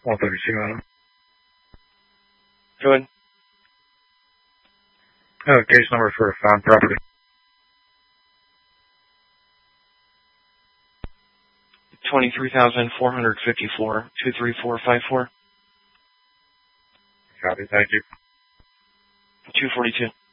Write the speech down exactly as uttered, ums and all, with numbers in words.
one thirty-two, Adam. Go ahead. Uh, case number for found property. twenty-three thousand four hundred fifty-four, two three four five four. Copy, thank you. two forty-two.